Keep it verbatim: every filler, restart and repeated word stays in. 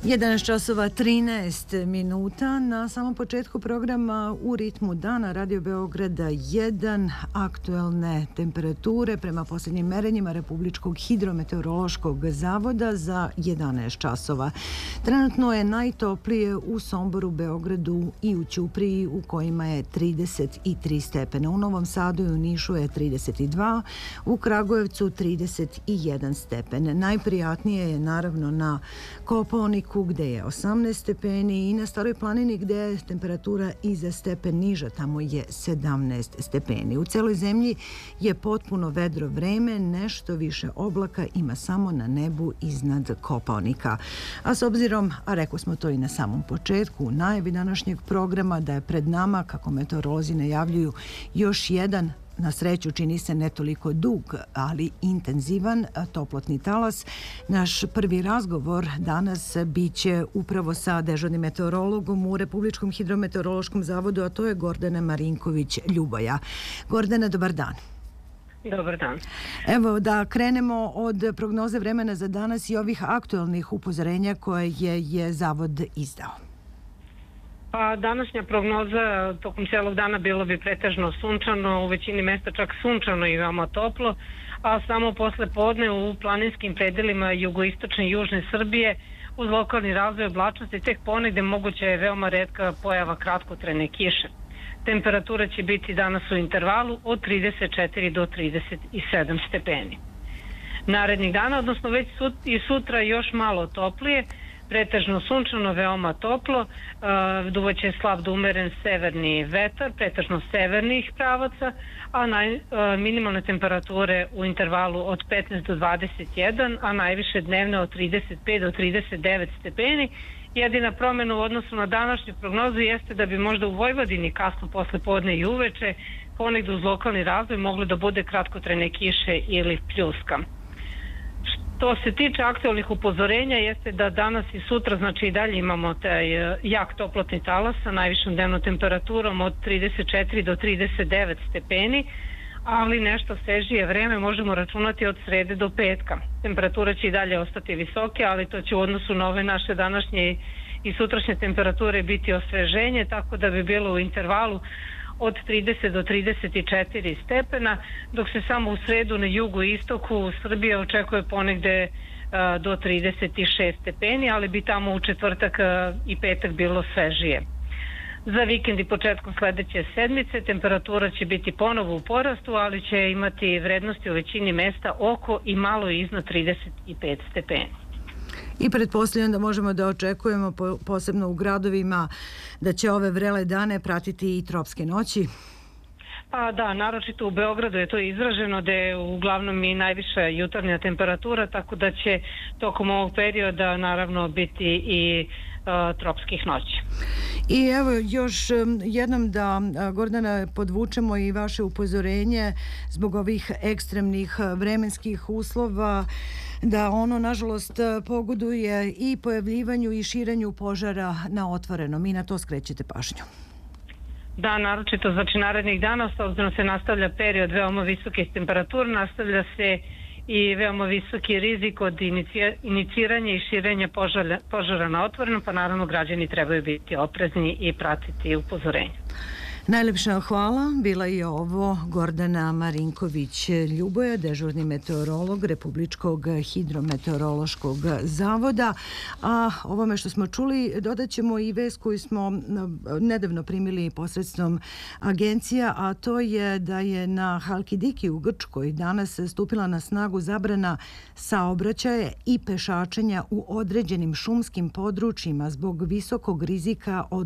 jedanaest časova trinaest minuta. Na samom početku programa U ritmu dana Radio Beograda jedan, aktuelne temperature prema posljednjim merenjima Republičkog hidrometeorološkog zavoda za jedanaest časova. Trenutno je najtoplije u Somboru, Beogradu i u Ćupriji, u kojima je trideset tri stepena. U Novom Sadu i u Nišu je trideset dva, u Kragujevcu trideset jedan stepen. Najprijatnije je naravno na Kopaoniku gde je osamnaest stepeni i na Staroj planini gde je temperatura iza stepen niža, tamo je sedamnaest stepeni. U celoj zemlji je potpuno vedro vreme, nešto više oblaka ima samo na nebu iznad Kopaonika. A s obzirom, a rekli smo to i na samom početku, u najavi današnjeg programa da je pred nama, kako meteorolozi najavljuju, još jedan, na sreću čini se ne toliko dug, ali intenzivan toplotni talas. Naš prvi razgovor danas biće upravo sa dežurnim meteorologom u Republičkom hidrometeorološkom zavodu, a to je Gordana Marinković-Ljuboja. Gordana, dobar dan. Dobar dan. Evo da krenemo od prognoze vremena za danas i ovih aktualnih upozorenja koje je, je zavod izdao. Pa današnja prognoza tokom cijelog dana bilo bi pretežno sunčano, u većini mesta čak sunčano i veoma toplo, a samo posle podne u planinskim predelima jugoistočne i južne Srbije uz lokalni razvoj oblačnosti tek ponegde moguća je veoma retka pojava kratkotrajne kiše. Temperatura će biti danas u intervalu od trideset četiri do trideset sedam stepeni. Narednih dana, odnosno već sut, i sutra još malo toplije, pretežno sunčano, veoma toplo, uh, duvaće slab do umeren severni vetar, pretežno severnih pravaca, a naj, uh, minimalne temperature u intervalu od petnaest do dvadeset jedan, a najviše dnevne od trideset pet do trideset devet stepeni. Jedina promjena u odnosu na današnju prognozu jeste da bi možda u Vojvodini kasno posle podne i uveče ponegde uz lokalni razvoj moglo da bude kratkotrajne kiše ili pljuska. Što se tiče aktualnih upozorenja jeste da danas i sutra, znači i dalje imamo taj jak toplotni talas sa najvišom dnevnom temperaturom od trideset četiri do trideset devet stepeni, ali nešto svežije vreme možemo računati od srede do petka. Temperatura će i dalje ostati visoke, ali to će u odnosu na ove naše današnje i sutrašnje temperature biti osveženje, tako da bi bilo u intervalu od trideset do trideset četiri stepena, dok se samo u sredu na jugu i istoku Srbije očekuje ponegde uh, do trideset šest stepeni, ali bi tamo u četvrtak uh, i petak bilo svežije. Za vikend i početkom sledeće sedmice temperatura će biti ponovo u porastu, ali će imati vrednosti u većini mesta oko i malo iznad trideset pet stepeni. I pretpostavljam da možemo da očekujemo, posebno u gradovima, da će ove vrele dane pratiti i tropske noći? Pa da, naročito u Beogradu je to izraženo, da je uglavnom i najviša jutarnja temperatura, tako da će tokom ovog perioda naravno biti i uh, tropskih noći. I evo još jednom da, Gordana, podvučemo i vaše upozorenje zbog ovih ekstremnih vremenskih uslova, da ono nažalost pogoduje i pojavljivanju i širenju požara na otvorenom, i na to skrećete pažnju. Da, naročito znači narednih dana, s obzirom se nastavlja period veoma visoke temperature, nastavlja se i veoma visoki rizik od iniciranja i širenja požara, požara na otvorenom, pa naravno građani trebaju biti oprezni i pratiti upozorenja. Najlepša hvala. Bila je ovo Gordana Marinković-Ljuboja, dežurni meteorolog Republičkog hidrometeorološkog zavoda. A ovome što smo čuli dodat ćemo i vest koju smo nedavno primili posredstvom agencija, a to je da je na Halkidiki u Grčkoj danas stupila na snagu zabrana saobraćaja i pešačenja u određenim šumskim područjima zbog visokog rizika od